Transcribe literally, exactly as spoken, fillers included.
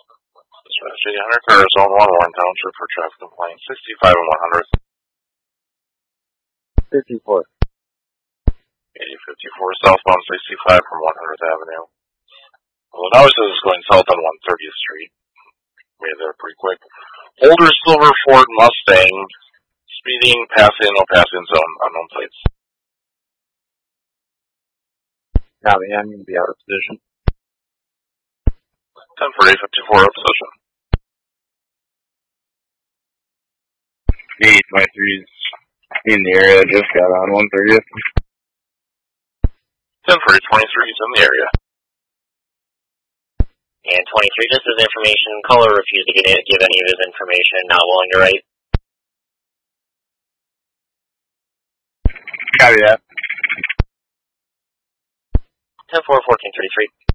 Dispatch eight hundred cars, zone one, Warren Township for traffic complaint, sixty-five and one hundred. fifty-four. eighty fifty-four, southbound sixty-five from one hundredth Avenue. Well, now it says it's going south on one thirtieth Street. Made there pretty quick. Older silver Ford Mustang, speeding, pass-in, no pass-in zone, unknown plates. Copy, I'm going to be out of position. ten for eight fifty-four, out of position. eight twenty-three's in the area, just got on one thirtieth. ten for eight twenty-three is in the area. And twenty-three, just as information, caller refused to give any of his information, not willing to write. Copy that. ten four, fourteen thirty-three.